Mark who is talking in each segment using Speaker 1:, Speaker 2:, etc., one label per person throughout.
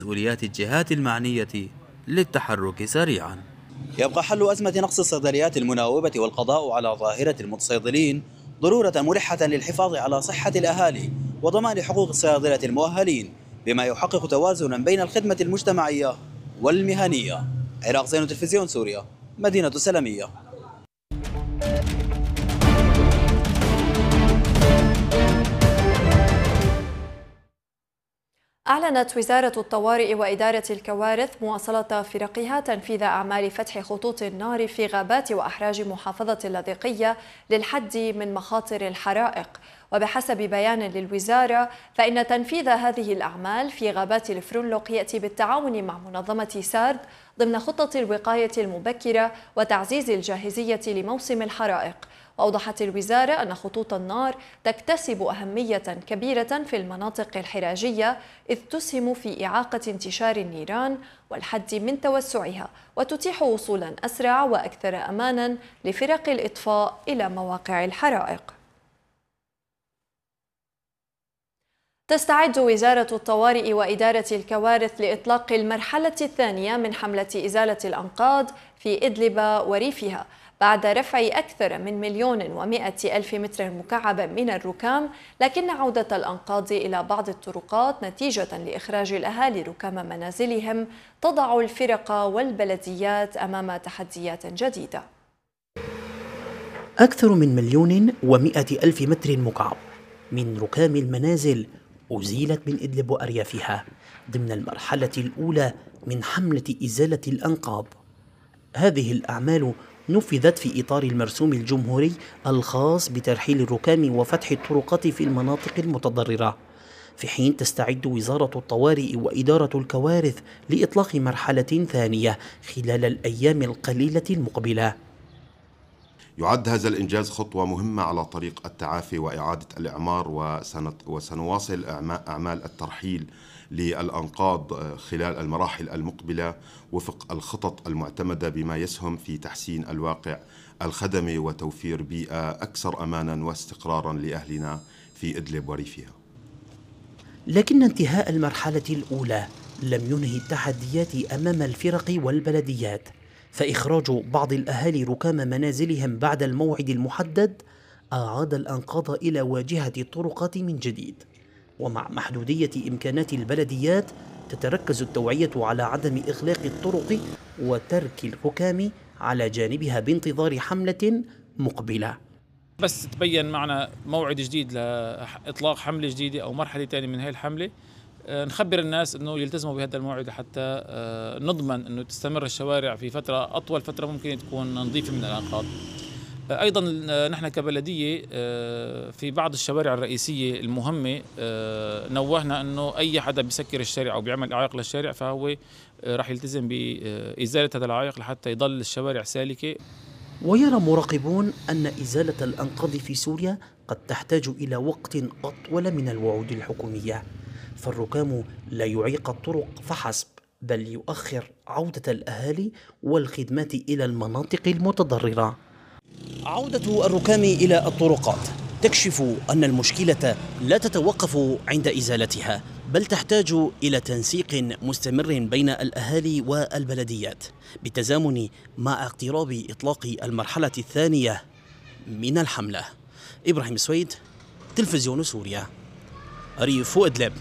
Speaker 1: مسؤوليات الجهات المعنية للتحرك سريعا.
Speaker 2: يبقى حل أزمة نقص الصيدليات المناوبة والقضاء على ظاهرة المتصيدلين ضرورة ملحة للحفاظ على صحة الأهالي وضمان حقوق الصيادلة المؤهلين، بما يحقق توازنا بين الخدمة المجتمعية والمهنية. عراق زين، تلفزيون سوريا، مدينة سلمية.
Speaker 3: أعلنت وزارة الطوارئ وإدارة الكوارث مواصلة فرقها تنفيذ أعمال فتح خطوط النار في غابات وأحراج محافظة اللاذقية للحد من مخاطر الحرائق. وبحسب بيان للوزارة فإن تنفيذ هذه الأعمال في غابات الفرنلق يأتي بالتعاون مع منظمة سارد ضمن خطة الوقاية المبكرة وتعزيز الجاهزية لموسم الحرائق. وأوضحت الوزارة أن خطوط النار تكتسب أهمية كبيرة في المناطق الحراجية، إذ تسهم في إعاقة انتشار النيران والحد من توسعها، وتتيح وصولا أسرع وأكثر أمانا لفرق الإطفاء إلى مواقع الحرائق. تستعد وزارة الطوارئ وإدارة الكوارث لإطلاق المرحلة الثانية من حملة إزالة الأنقاض في إدلب وريفها، بعد رفع أكثر من 1,100,000 متر مكعب من الركام، لكن عودة الأنقاض إلى بعض الطرقات نتيجة لإخراج الأهالي ركام منازلهم تضع الفرق والبلديات أمام تحديات جديدة.
Speaker 4: أكثر من 1,100,000 متر مكعب من ركام المنازل أزيلت من إدلب وأريافها ضمن المرحلة الأولى من حملة إزالة الأنقاض. هذه الأعمال نفذت في إطار المرسوم الجمهوري الخاص بترحيل الركام وفتح الطرقات في المناطق المتضررة، في حين تستعد وزارة الطوارئ وإدارة الكوارث لإطلاق مرحلة ثانية خلال الأيام القليلة المقبلة.
Speaker 5: يعد هذا الإنجاز خطوة مهمة على طريق التعافي وإعادة الإعمار، وسنواصل أعمال الترحيل للأنقاض خلال المراحل المقبلة وفق الخطط المعتمدة، بما يسهم في تحسين الواقع الخدمي وتوفير بيئة أكثر أمانا واستقرارا لأهلنا في إدلب وريفها.
Speaker 4: لكن انتهاء المرحلة الأولى لم ينهي التحديات أمام الفرق والبلديات، فإخراج بعض الأهالي ركام منازلهم بعد الموعد المحدد أعاد الأنقاض إلى واجهة الطرقات من جديد. ومع محدودية إمكانات البلديات تتركز التوعية على عدم إغلاق الطرق وترك الركام على جانبها بانتظار حملة مقبلة.
Speaker 6: بس تبين معنا موعد جديد لإطلاق حملة جديدة أو مرحلة ثانية من هذه الحملة، نخبر الناس أنه يلتزموا بهذا الموعد حتى نضمن أنه تستمر الشوارع في فترة أطول فترة ممكن تكون نظيفة من الأنقاض. أيضا نحن كبلدية في بعض الشوارع الرئيسية المهمة نوهنا أنه أي حدا بيسكر الشارع أو بيعمل إعاقة للشارع فهو راح يلتزم بإزالة هذا العائق لحتى يضل الشوارع سالكة.
Speaker 4: ويرى مراقبون أن إزالة الأنقاض في سوريا قد تحتاج إلى وقت أطول من الوعود الحكومية، فالركام لا يعيق الطرق فحسب، بل يؤخر عودة الأهالي والخدمات إلى المناطق المتضررة. عودة الركام إلى الطرقات تكشف أن المشكلة لا تتوقف عند إزالتها، بل تحتاج إلى تنسيق مستمر بين الأهالي والبلديات بالتزامن مع اقتراب إطلاق المرحلة الثانية من الحملة. إبراهيم سويد، تلفزيون سوريا، ريف إدلب.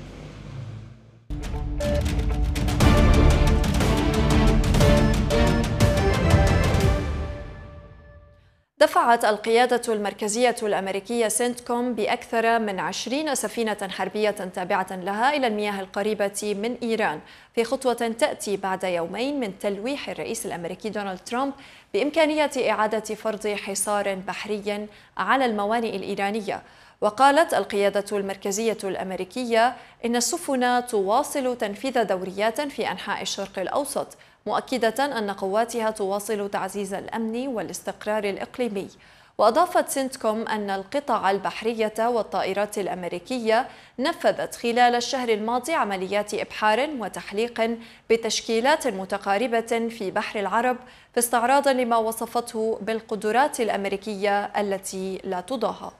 Speaker 3: دفعت القيادة المركزية الأمريكية سنتكوم بأكثر من 20 سفينة حربية تابعة لها إلى المياه القريبة من إيران، في خطوة تأتي بعد يومين من تلويح الرئيس الأمريكي دونالد ترامب بإمكانية إعادة فرض حصار بحري على الموانئ الإيرانية. وقالت القيادة المركزية الأمريكية إن السفن تواصل تنفيذ دوريات في أنحاء الشرق الأوسط، مؤكدة أن قواتها تواصل تعزيز الأمن والاستقرار الإقليمي. وأضافت سنتكوم أن القطع البحرية والطائرات الأمريكية نفذت خلال الشهر الماضي عمليات إبحار وتحليق بتشكيلات متقاربة في بحر العرب، في استعراض لما وصفته بالقدرات الأمريكية التي لا تضاهى.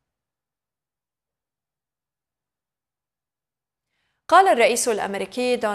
Speaker 3: قال الرئيس الأمريكي